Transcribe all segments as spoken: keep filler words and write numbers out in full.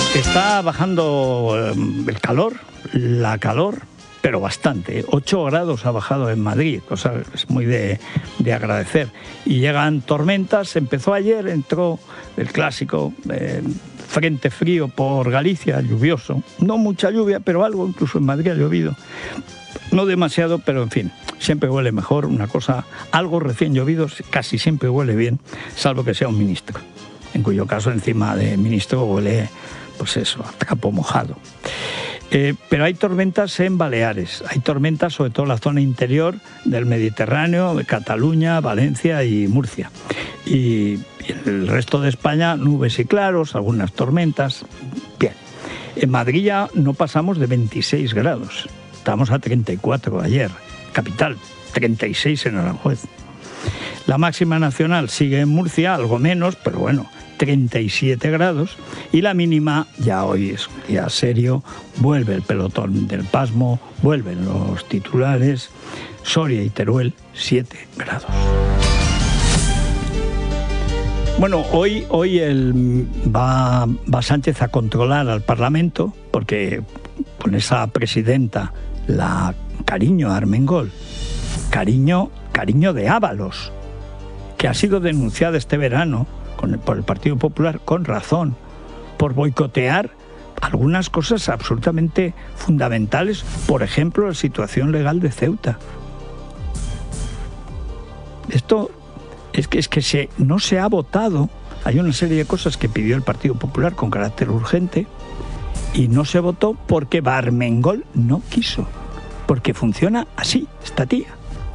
Está bajando el calor, la calor, pero bastante. ocho grados ha bajado en Madrid, cosa es muy de, de agradecer. Y llegan tormentas, empezó ayer, entró el clásico eh, frente frío por Galicia, lluvioso. No mucha lluvia, pero algo, incluso en Madrid ha llovido. No demasiado, pero en fin, siempre huele mejor. Una cosa, algo recién llovido casi siempre huele bien, salvo que sea un ministro. En cuyo caso encima de ministro huele, pues eso, a trapo mojado. Eh, pero hay tormentas en Baleares, hay tormentas sobre todo en la zona interior del Mediterráneo, de Cataluña, Valencia y Murcia. Y, y en el resto de España, nubes y claros, algunas tormentas. Bien, en Madrid ya no pasamos de veintiséis grados, estamos a treinta y cuatro ayer, capital, treinta y seis en Aranjuez. La máxima nacional sigue en Murcia, algo menos, pero bueno, treinta y siete grados, y la mínima, ya hoy es un día serio, vuelve el pelotón del pasmo, vuelven los titulares, Soria y Teruel, siete grados. Bueno, hoy, hoy el, va, va Sánchez a controlar al Parlamento, porque con esa presidenta, la Cariño Armengol, Cariño, Cariño de Ábalos, que ha sido denunciada este verano Con el, por el Partido Popular, con razón, por boicotear algunas cosas absolutamente fundamentales, por ejemplo, la situación legal de Ceuta. Esto es que, es que se, no se ha votado, hay una serie de cosas que pidió el Partido Popular con carácter urgente, y no se votó porque Armengol no quiso, porque funciona así, esta tía.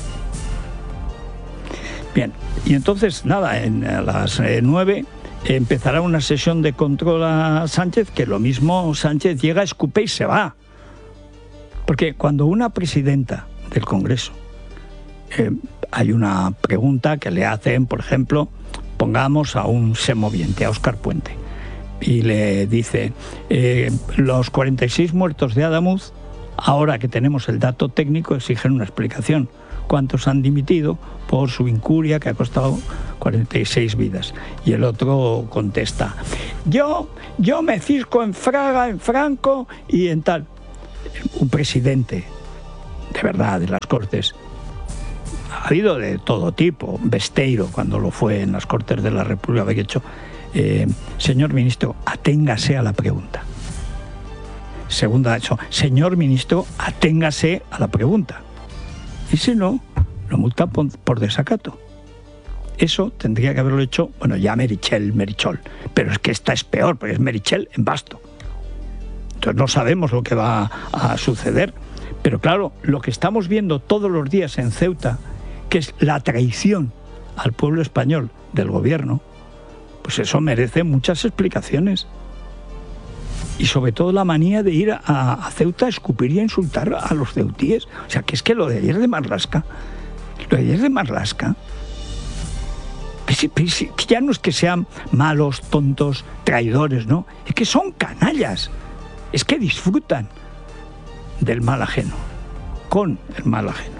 Bien, y entonces, nada, en, a las eh, nueve empezará una sesión de control a Sánchez, que lo mismo Sánchez llega, escupe y se va. Porque cuando una presidenta del Congreso, eh, hay una pregunta que le hacen, por ejemplo, pongamos a un semoviente, a Óscar Puente, y le dice, eh, los cuarenta y seis muertos de Adamuz, ahora que tenemos el dato técnico, exigen una explicación. ¿Cuántos han dimitido por su incuria que ha costado cuarenta y seis vidas? Y el otro contesta, yo, yo me cisco en Fraga, en Franco y en tal. Un presidente, de verdad, de las Cortes, ha habido de todo tipo, Besteiro, cuando lo fue en las Cortes de la República, había hecho, eh, señor ministro, aténgase a la pregunta. Segunda, eso, señor ministro, aténgase a la pregunta. Y si no, lo multa por, por desacato. Eso tendría que haberlo hecho, bueno, ya Merichel, Merichol. Pero es que esta es peor, porque es Merichel en Basto. Entonces no sabemos lo que va a suceder. Pero claro, lo que estamos viendo todos los días en Ceuta, que es la traición al pueblo español del gobierno, pues eso merece muchas explicaciones. Y sobre todo la manía de ir a, a Ceuta a escupir y a insultar a los ceutíes. O sea, que es que lo de ayer de Marlaska, lo de ayer de Marlaska, que, que ya no es que sean malos, tontos, traidores, ¿no? Es que son canallas. Es que disfrutan del mal ajeno, con el mal ajeno.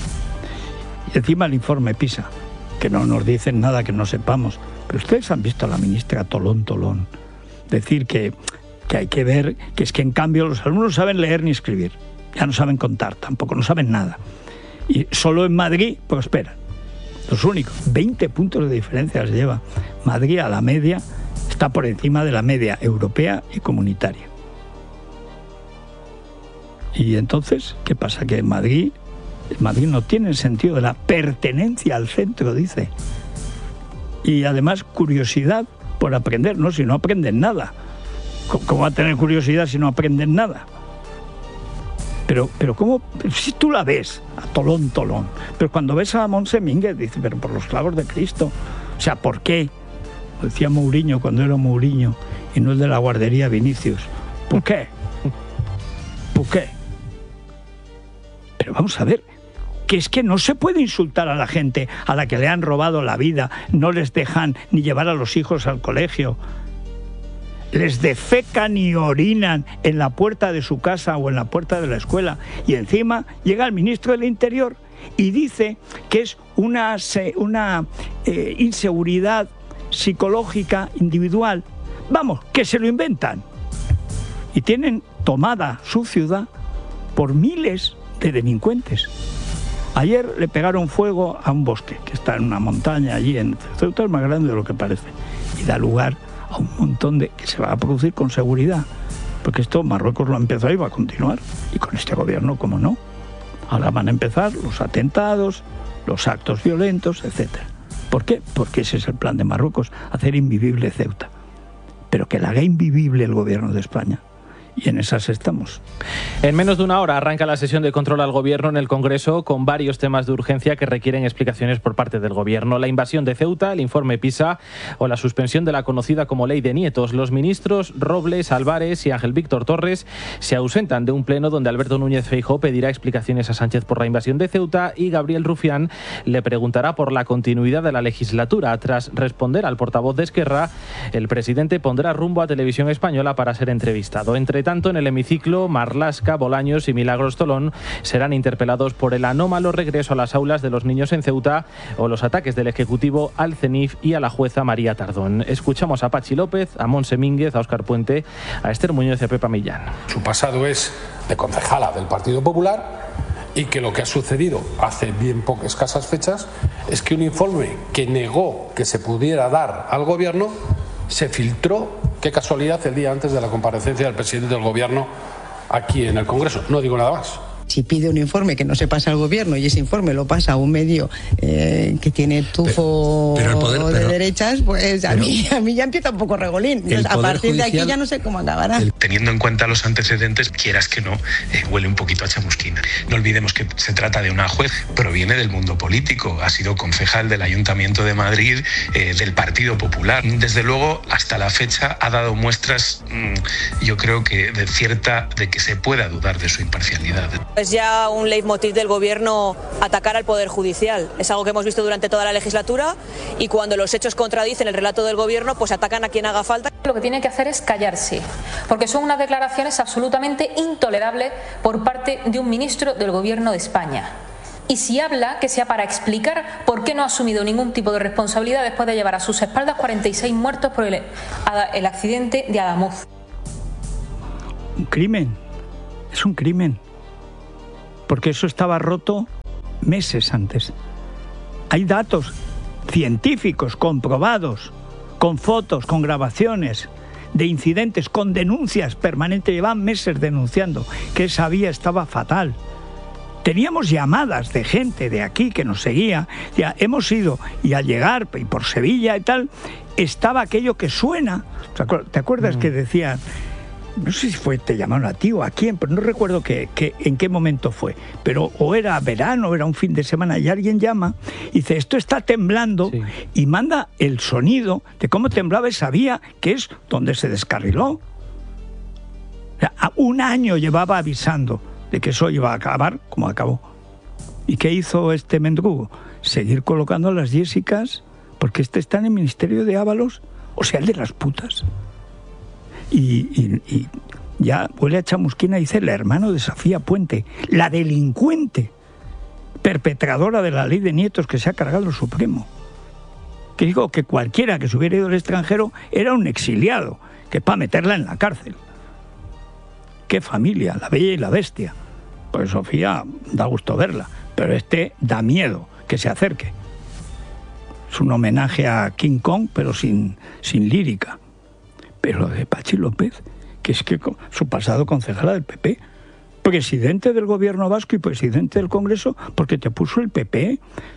Y encima el informe PISA, que no nos dicen nada que no sepamos. Pero ustedes han visto a la ministra Tolón Tolón decir que... que hay que ver, que es que en cambio los alumnos no saben leer ni escribir, ya no saben contar tampoco, no saben nada. Y solo en Madrid prosperan. Los únicos, veinte puntos de diferencia les lleva Madrid a la media, está por encima de la media europea y comunitaria. Y entonces, ¿qué pasa? Que en Madrid, Madrid no tiene el sentido de la pertenencia al centro, dice. Y además curiosidad por aprender, no, si no aprenden nada. ¿Cómo va a tener curiosidad si no aprenden nada? Pero, pero ¿cómo? Si tú la ves, a Tolón, Tolón. Pero cuando ves a Montse Mínguez, dice, pero por los clavos de Cristo. O sea, ¿por qué? Lo decía Mourinho cuando era Mourinho y no el de la guardería Vinicius. ¿Por qué? ¿Por qué? Pero vamos a ver, que es que no se puede insultar a la gente a la que le han robado la vida, no les dejan ni llevar a los hijos al colegio, les defecan y orinan en la puerta de su casa o en la puerta de la escuela, y encima llega el ministro del Interior y dice que es una, una eh, inseguridad psicológica individual. Vamos, que se lo inventan. y tienen tomada su ciudad por miles de delincuentes. Ayer le pegaron fuego a un bosque que está en una montaña allí en Ceuta, es más grande de lo que parece, y da lugar a un montón de que se va a producir con seguridad, porque esto Marruecos lo ha empezado y va a continuar, y con este gobierno, como no. Ahora van a empezar los atentados, los actos violentos, etcétera. ¿Por qué? Porque ese es el plan de Marruecos, hacer invivible Ceuta, pero que la haga invivible el gobierno de España. Y en esas estamos. En menos de una hora arranca la sesión de control al Gobierno en el Congreso con varios temas de urgencia que requieren explicaciones por parte del Gobierno. La invasión de Ceuta, el informe PISA o la suspensión de la conocida como Ley de Nietos. Los ministros Robles, Álvarez y Ángel Víctor Torres se ausentan de un pleno donde Alberto Núñez Feijóo pedirá explicaciones a Sánchez por la invasión de Ceuta y Gabriel Rufián le preguntará por la continuidad de la legislatura. Tras responder al portavoz de Esquerra, el presidente pondrá rumbo a Televisión Española para ser entrevistado. Entre tanto, en el hemiciclo, Marlaska, Bolaños y Milagros Tolón serán interpelados por el anómalo regreso a las aulas de los niños en Ceuta o los ataques del Ejecutivo al CENIF y a la jueza María Tardón. Escuchamos a Pachi López, a Montse Mínguez, a Óscar Puente, a Esther Muñoz y a Pepa Millán. Su pasado es de concejala del Partido Popular y que lo que ha sucedido hace bien pocas escasas fechas es que un informe que negó que se pudiera dar al Gobierno se filtró, qué casualidad, el día antes de la comparecencia del presidente del Gobierno aquí en el Congreso. No digo nada más. Si pide un informe que no se pasa al Gobierno y ese informe lo pasa a un medio eh, que tiene tufo pero, pero poder, de pero, derechas, pues a, pero, mí, a mí ya empieza un poco regolín. Entonces, a partir de aquí ya no sé cómo acabará. El, teniendo en cuenta los antecedentes, quieras que no, eh, huele un poquito a chamusquina. No olvidemos que se trata de una juez, proviene del mundo político, ha sido concejal del Ayuntamiento de Madrid, eh, del Partido Popular. Desde luego, hasta la fecha ha dado muestras, mmm, yo creo que de cierta, de que se pueda dudar de su imparcialidad. Es ya un leitmotiv del Gobierno atacar al Poder Judicial. Es algo que hemos visto durante toda la legislatura y cuando los hechos contradicen el relato del Gobierno, pues atacan a quien haga falta. Lo que tiene que hacer es callarse, porque son unas declaraciones absolutamente intolerables por parte de un ministro del Gobierno de España. Y si habla, que sea para explicar por qué no ha asumido ningún tipo de responsabilidad después de llevar a sus espaldas cuarenta y seis muertos por el, el accidente de Adamuz. Un crimen, es un crimen. Porque eso estaba roto meses antes. Hay datos científicos comprobados, con fotos, con grabaciones de incidentes, con denuncias permanentes. Llevan meses denunciando que esa vía estaba fatal. Teníamos llamadas de gente de aquí que nos seguía. Ya hemos ido y al llegar y por Sevilla y tal, estaba aquello que suena. ¿Te acuerdas mm. que decían? No sé si fue, te llamaron a ti o a quién, pero no recuerdo que, que, en qué momento fue. Pero o era verano, o era un fin de semana, y alguien llama y dice, esto está temblando, sí. Y manda el sonido de cómo temblaba esa vía, que es donde se descarriló. O sea, un año llevaba avisando de que eso iba a acabar como acabó. ¿Y qué hizo este mendrugo? Seguir colocando a las Jessicas, porque este está en el Ministerio de Ábalos, o sea, el de las putas. Y, y, y ya huele a chamusquina, dice el hermano de Sofía Puente, la delincuente, perpetradora de la ley de nietos que se ha cargado el Supremo. Que digo que cualquiera que se hubiera ido al extranjero era un exiliado, que para meterla en la cárcel. Qué familia, la bella y la bestia. Pues Sofía da gusto verla, pero este da miedo que se acerque. Es un homenaje a King Kong, pero sin, sin lírica. Pero de Pachi López, que es que su pasado concejala del P P, presidente del Gobierno vasco y presidente del Congreso, porque te puso el P P.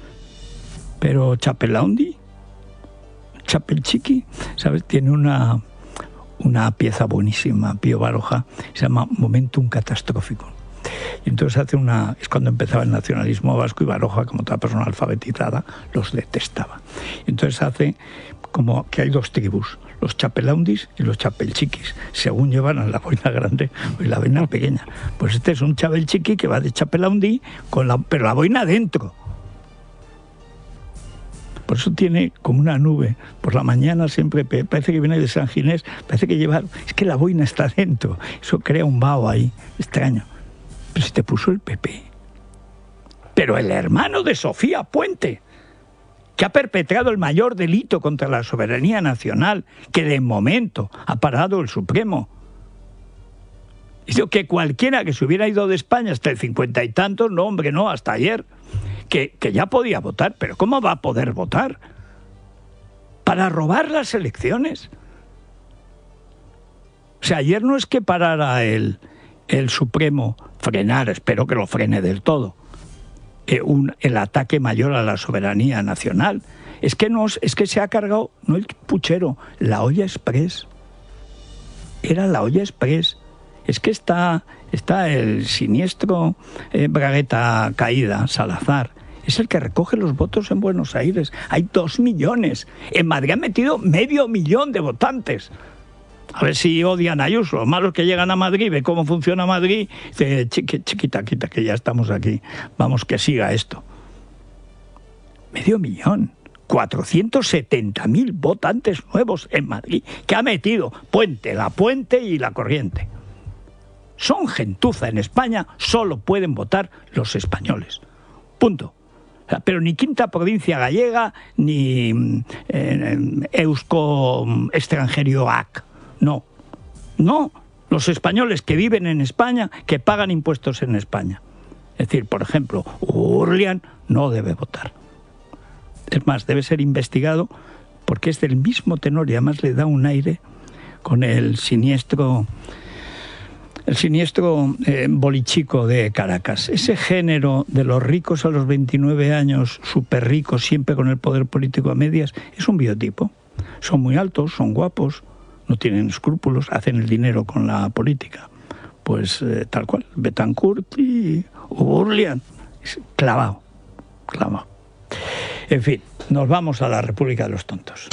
Pero Chapelaundi, Chapelchiqui, ¿sabes? Tiene una, una pieza buenísima, Pío Baroja, se llama Momentum Catastrófico. Y entonces hace una, es cuando empezaba el nacionalismo vasco y Baroja, como toda persona alfabetizada, los detestaba. Y entonces hace como que hay dos tribus, los chapelaundis y los chapelchiquis, según llevan la boina grande y la boina pequeña. Pues este es un chapelchiqui que va de chapelaundi, con la, pero la boina dentro. Por eso tiene como una nube. Por la mañana siempre parece que viene de San Ginés, parece que lleva, es que la boina está dentro. Eso crea un vaho ahí, extraño. Pero si te puso el P P. Pero el hermano de Sofía Puente, que ha perpetrado el mayor delito contra la soberanía nacional, que de momento ha parado el Supremo. Y digo que cualquiera que se hubiera ido de España hasta el cincuenta y tantos, no, hombre, no, hasta ayer, que, que ya podía votar. Pero ¿cómo va a poder votar? Para robar las elecciones. O sea, ayer no es que parara el, el Supremo, frenar, espero que lo frene del todo, eh, un, el ataque mayor a la soberanía nacional. Es que, no, es que se ha cargado, no el puchero, la olla express. Era la olla express. Es que está, está el siniestro eh, Bragueta Caída, Salazar. Es el que recoge los votos en Buenos Aires. Hay dos millones. En Madrid han metido medio millón de votantes. A ver si odian a Ayuso. Los malos que llegan a Madrid, ve cómo funciona Madrid, dice, chiquita, quita, que ya estamos aquí. Vamos, que siga esto. Medio millón. cuatrocientos setenta mil votantes nuevos en Madrid, que ha metido Puente, la Puente y la Corriente. Son gentuza en España, solo pueden votar los españoles. Punto. O sea, pero ni quinta provincia gallega, ni eh, Eusko Extranjerioak. No. No. Los españoles que viven en España, que pagan impuestos en España. Es decir, por ejemplo, Urlian no debe votar. Es más, debe ser investigado porque es del mismo tenor y además le da un aire con el siniestro... El siniestro eh, bolichico de Caracas. Ese género de los ricos a los veintinueve años, súper ricos, siempre con el poder político a medias, es un biotipo. Son muy altos, son guapos, no tienen escrúpulos, hacen el dinero con la política. Pues eh, tal cual, Betancourt y Urlian. Clavado, clavado. En fin, nos vamos a la República de los Tontos.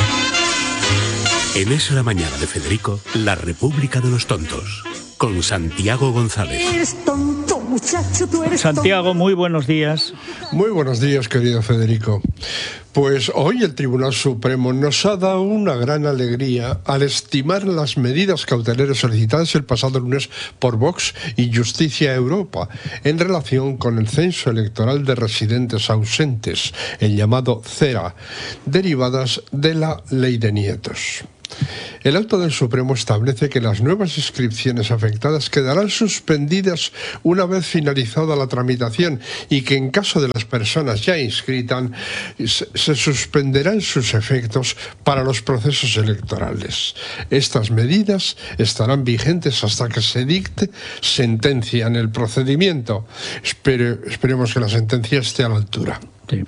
En Es la Mañana de Federico, la República de los Tontos. Con Santiago González. Eres tonto, muchacho, tú eres Santiago, tonto. Muy buenos días. Muy buenos días, querido Federico. Pues hoy el Tribunal Supremo nos ha dado una gran alegría al estimar las medidas cautelares solicitadas el pasado lunes por Vox y Justicia Europa en relación con el censo electoral de residentes ausentes, el llamado CERA, derivadas de la Ley de Nietos. El auto del Supremo establece que las nuevas inscripciones afectadas quedarán suspendidas una vez finalizada la tramitación y que en caso de las personas ya inscritas se suspenderán sus efectos para los procesos electorales. Estas medidas estarán vigentes hasta que se dicte sentencia en el procedimiento. Espere, esperemos que la sentencia esté a la altura. Sí.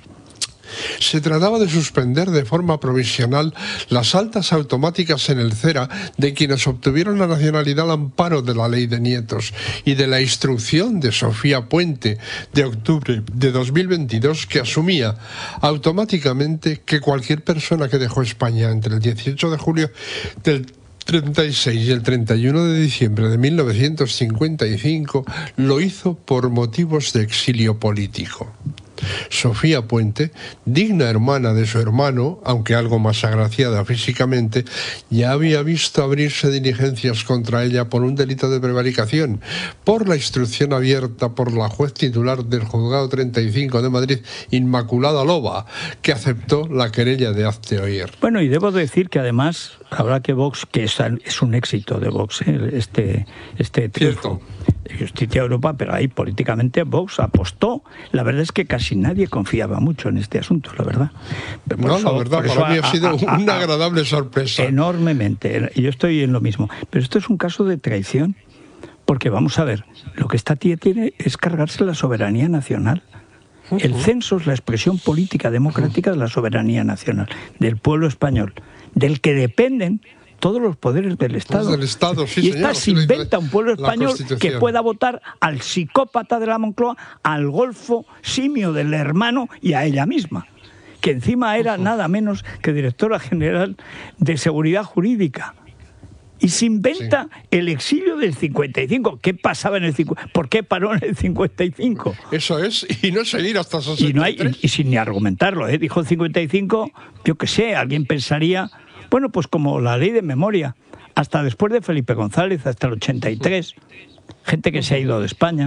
Se trataba de suspender de forma provisional las altas automáticas en el CERA de quienes obtuvieron la nacionalidad al amparo de la Ley de Nietos y de la instrucción de Sofía Puente de octubre de dos mil veintidós que asumía automáticamente que cualquier persona que dejó España entre el dieciocho de julio del treinta y seis y el treinta y uno de diciembre de mil novecientos cincuenta y cinco lo hizo por motivos de exilio político. Sofía Puente, digna hermana de su hermano, aunque algo más agraciada físicamente, ya había visto abrirse diligencias contra ella por un delito de prevaricación, por la instrucción abierta por la juez titular del Juzgado treinta y cinco de Madrid, Inmaculada Loba, que aceptó la querella de hazte oír. Bueno, y debo decir que además habrá que Vox, que es, es un éxito de Vox, ¿eh? este, este triunfo. Cierto. Justicia Europa, pero ahí políticamente Vox apostó. La verdad es que casi nadie confiaba mucho en este asunto, la verdad. Por no, eso, la verdad, para mí ha, ha sido a, a, una agradable sorpresa. Enormemente, yo estoy en lo mismo. Pero esto es un caso de traición, porque vamos a ver, lo que esta tía tiene es cargarse la soberanía nacional. El censo es la expresión política democrática de la soberanía nacional, del pueblo español, del que dependen todos los poderes del Estado. Del Estado sí, y señor, esta se inventa un pueblo español que pueda votar al psicópata de la Moncloa, al golfo simio del hermano y a ella misma, que encima era nada menos que directora general de Seguridad Jurídica. Y se inventa sí. el exilio del cincuenta y cinco. ¿Qué pasaba en el cincuenta y cinco? ¿Por qué paró en el cincuenta y cinco? Eso es, y no seguir hasta sesenta y tres. Y, no hay, y, y sin ni argumentarlo, ¿eh? Dijo el cincuenta y cinco, yo qué sé, alguien pensaría... Bueno, pues como la ley de memoria, hasta después de Felipe González, hasta el ochenta y tres, gente que se ha ido de España,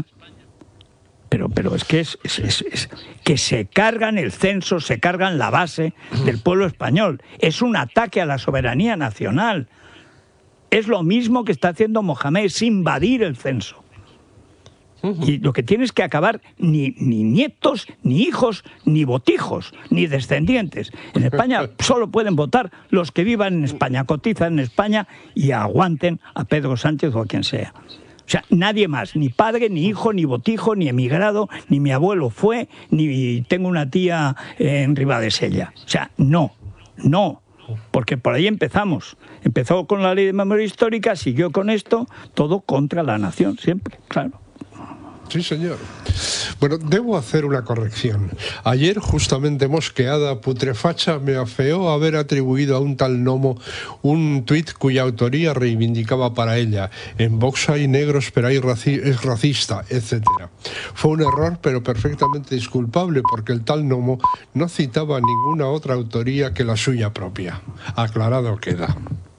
pero, pero es que es, es, es, es que se cargan el censo, se cargan la base del pueblo español. Es un ataque a la soberanía nacional. Es lo mismo que está haciendo Mohamed, es invadir el censo. Y lo que tienes que acabar, ni, ni nietos, ni hijos, ni botijos, ni descendientes. En España solo pueden votar los que vivan en España, cotizan en España y aguanten a Pedro Sánchez o a quien sea. O sea, nadie más, ni padre, ni hijo, ni botijo, ni emigrado, ni mi abuelo fue, ni tengo una tía en Ribadesella. O sea, no, no. Porque por ahí empezamos. Empezó con la ley de memoria histórica, siguió con esto, todo contra la nación, siempre, claro. Sí, señor. Bueno, debo hacer una corrección. Ayer, justamente mosqueada, Putrefacha me afeó haber atribuido a un tal Nomo un tuit cuya autoría reivindicaba para ella. En Vox hay negros, pero hay raci es racista, etcétera. Fue un error, pero perfectamente disculpable, porque el tal Nomo no citaba ninguna otra autoría que la suya propia. Aclarado queda.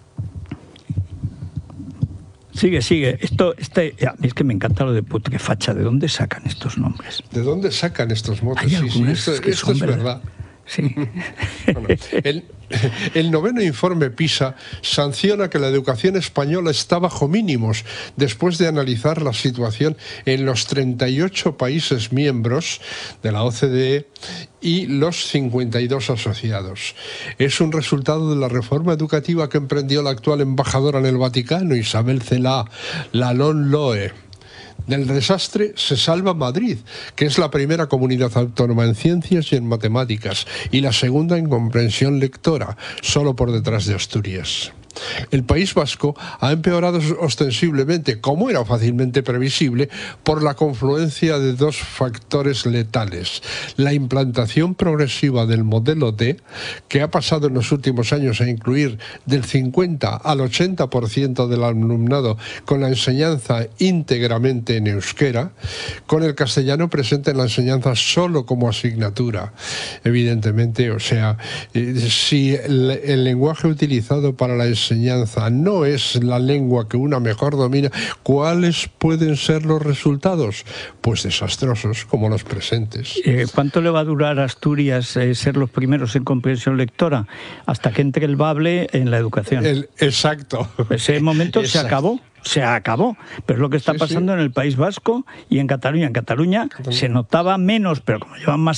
Sigue, sigue. Esto, este, es que me encanta lo de Putrefacha. ¿De dónde sacan estos nombres? ¿De dónde sacan estos motes? Hay Sí, sí, esto, que esto es verdad. verdad. Sí. Bueno, el, el noveno informe PISA sanciona que la educación española está bajo mínimos después de analizar la situación en los treinta y ocho países miembros de la O C D E y los cincuenta y dos asociados. Es un resultado de la reforma educativa que emprendió la actual embajadora en el Vaticano, Isabel Cela Lalón-Loe. Del desastre se salva Madrid, que es la primera comunidad autónoma en ciencias y en matemáticas, y la segunda en comprensión lectora, solo por detrás de Asturias. El País Vasco ha empeorado ostensiblemente, como era fácilmente previsible, por la confluencia de dos factores letales. La implantación progresiva del modelo D, que ha pasado en los últimos años a incluir del cincuenta al ochenta por ciento del alumnado con la enseñanza íntegramente en euskera, con el castellano presente en la enseñanza solo como asignatura. Evidentemente, o sea, si el, el lenguaje utilizado para la enseñanza enseñanza no es la lengua que una mejor domina, ¿cuáles pueden ser los resultados? Pues desastrosos, como los presentes. Eh, ¿Cuánto le va a durar a Asturias eh, ser los primeros en comprensión lectora? Hasta que entre el bable en la educación. El, exacto. Ese momento exacto. se acabó. Se acabó, pero es lo que está sí, pasando sí. en el País Vasco y en Cataluña. En Cataluña, Cataluña se notaba menos, pero como llevan más